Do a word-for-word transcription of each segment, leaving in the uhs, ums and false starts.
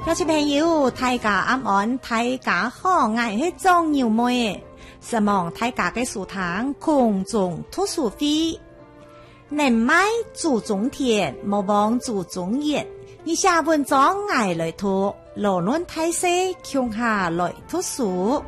有些朋友，大家安安，大家好，我是张牛妹，希望大家嘅书堂空中读书会，能买做中田，莫忘做中业。以下文章我来读，罗论大师向下来读书。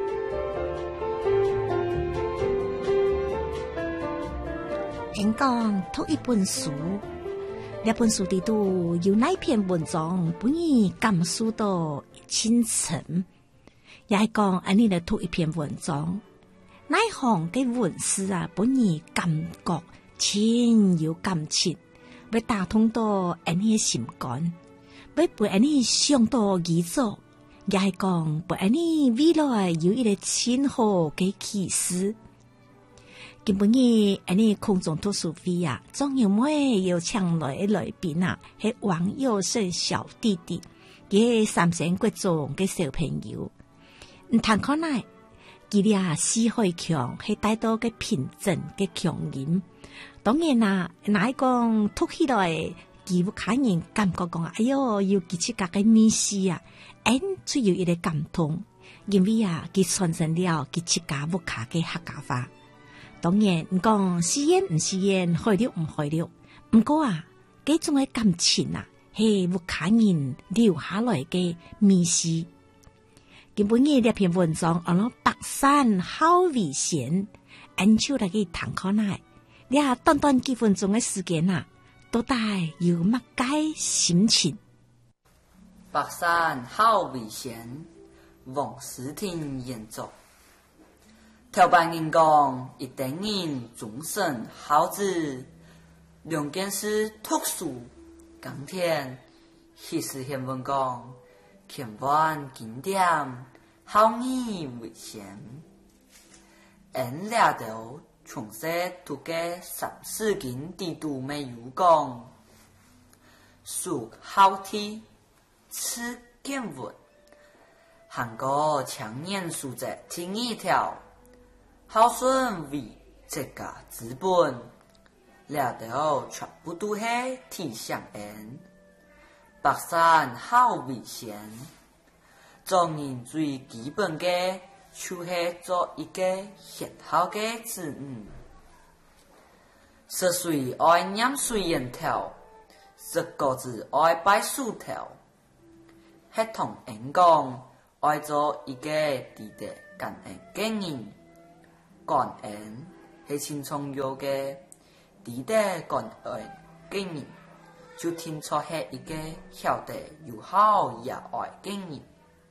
听讲读一本书。呢本书里头有哪篇文章不易感受到亲情，也係講安尼嚟讀一篇文章，哪行嘅文字啊不易感覺親有感情，會打通到安尼嘅心肝，會被安尼想到伊做，也係講被安尼未來有一個親好嘅啟示。今晡日安尼空中讀書會啊，張牛妹又請來來賓啊，係王佑勝小弟弟，佢三星國中嘅小朋友。唔談可耐，佢哋死海強係帶到嘅平靜嘅強音。當然啦，哪一講讀起來，佢有客人感覺講，哎喲，要佢自家嘅意思啊，因最有一個感動，因為啊，佢傳承了佢自家屋企嘅客家話。當然唔講試驗唔試驗，開了唔開了。唔過啊，這種嘅感情啊，係有客人留下來嘅秘思。今晡日呢篇文章，我攞白山好危險，按照嚟去談可耐。你啊，短短幾分鐘嘅時間啊，到底有乜解心情？ 白山好危險，王思婷演奏。頭班人講，一代人終身好子，兩件事讀書耕田，歷史新聞講，千萬經典，好義危險。俺倆都從細讀嘅三四經地都沒有講，書好聽，吃見聞，韓國青年書者聽一條。好順為這個資本，了到全部都係體相恩。白山好危險，做人最基本嘅就是做一個很好嘅子女。十歲愛念水煙頭，十個字愛擺樹頭，係同人講愛做一個值得感恩嘅人。感恩係千重要嘅，值得感恩嘅人，就聽出係一個曉得有好也愛嘅人。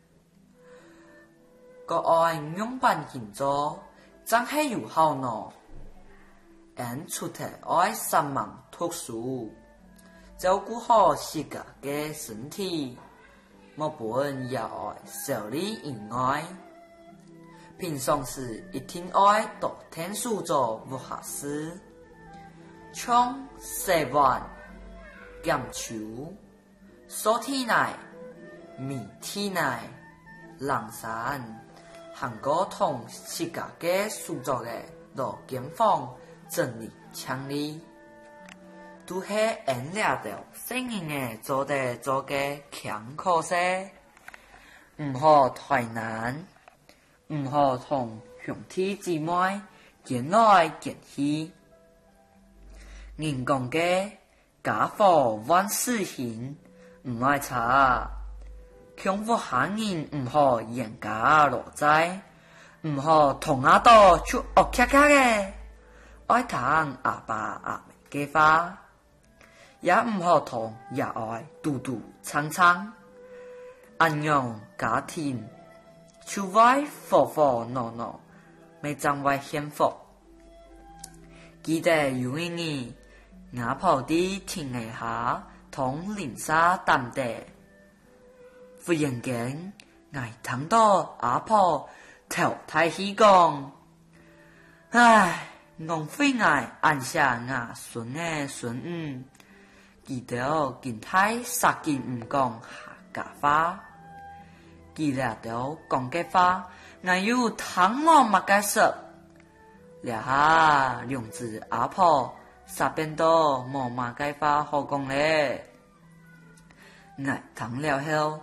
個愛用辦現做，真係有好呢。俺出頭愛上網讀書，照顧好自家嘅身體，冇本也愛受理以外。平常時一天愛讀天書做無下事，像洗碗、減球、掃地內、米體內、冷山、韓國同自家嘅書作嘅羅間房整理清理，都係俺倆的聲音嘅做得做嘅強可惜，唔好太難。唔好同兄弟姊妹見來見去，人講嘅家父萬事興，唔愛查，強迫下人唔好嚴加落在，唔好同阿多出惡卡卡嘅，愛聽阿爸阿妹嘅話，也唔好同也愛嘟嘟撐撐，安養家庭。除外火火鬧鬧，未真為幸福。記得有一年，阿婆啲聽一下，同林沙談地。忽然間，我聽到阿婆頭太起講，唉，我非愛按下我孫嘅孫女，記得見太殺見唔講客家話。記了到講嘅話，我要聽我乜嘅說，了下兩隻阿婆十遍都冇乜嘅話好講咧。我聽了後，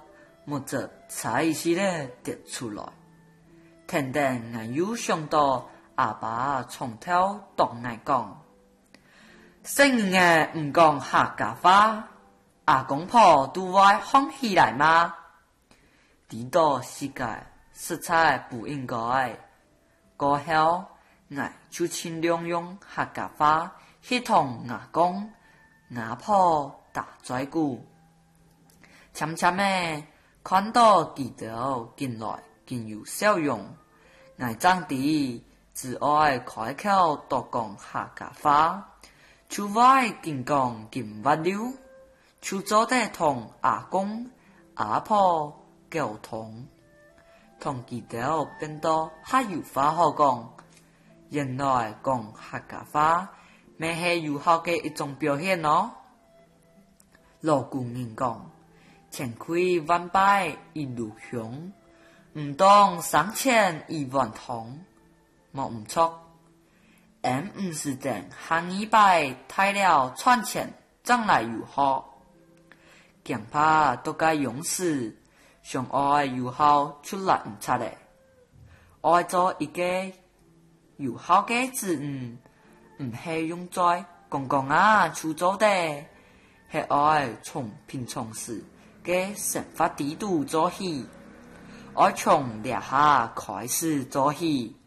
木则才是咧跌出来。天顶俺又想到阿爸从头对俺讲，生日唔讲客家话，阿公婆都会放起来吗？呢个世界实在不应该。过后，我就尽量用客家话去同阿公、阿婆打招呼。渐渐的，看到佢哋进来更有笑容，我长地只爱开口多讲客家话，就会更讲更滑溜，就做得同阿公、阿婆沟通，同佢哋变得还有话好讲。原来讲客家话，咪系友好嘅一种表现咯。老古人讲，千亏万败一路凶，唔当三千一万通，冇唔错。M 唔是等行一拜太了赚钱，将来友好。恐怕都该勇士，上爱友好出来唔出嚟，爱做一个友好嘅字唔唔系用在公共啊出做的，系爱从平常时嘅生活地度做起，爱从掠下开始做起。